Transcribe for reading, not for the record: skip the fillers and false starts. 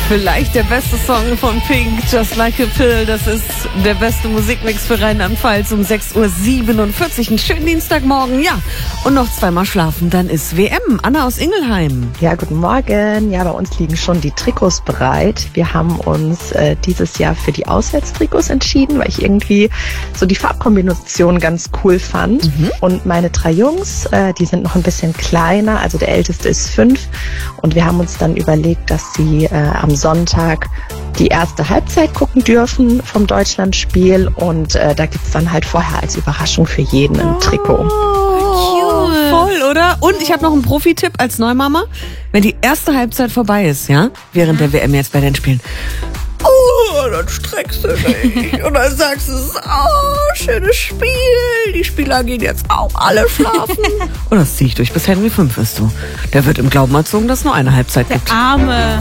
Vielleicht der beste Song von Pink, Just Like a Pill. Das ist der beste Musikmix für Rheinland-Pfalz um 6.47 Uhr. Einen schönen Dienstagmorgen, ja. Und noch zweimal schlafen, dann ist WM. Anna aus Ingelheim. Ja, guten Morgen. Ja, bei uns liegen schon die Trikots bereit. Wir haben uns dieses Jahr für die Auswärtstrikots entschieden, weil ich irgendwie so die Farbkombination ganz cool fand. Und meine 3 Jungs, die sind noch ein bisschen kleiner, also der älteste ist 5. Und wir haben uns dann überlegt, dass sie am Sonntag die erste Halbzeit gucken dürfen vom Deutschlandspiel. Und da gibt's dann halt vorher als Überraschung für jeden ein Trikot. Oh, voll, oder? Und ich habe noch einen Profi-Tipp als Neumama. Wenn die erste Halbzeit vorbei ist, ja, während der WM jetzt bei den Spielen, dann streckst du dich und dann sagst du, schönes Spiel, die Spieler gehen jetzt auch alle schlafen. Und das ziehe ich durch, bis Henry 5 ist so. Der wird im Glauben erzogen, dass es nur eine Halbzeit gibt. Der Arme.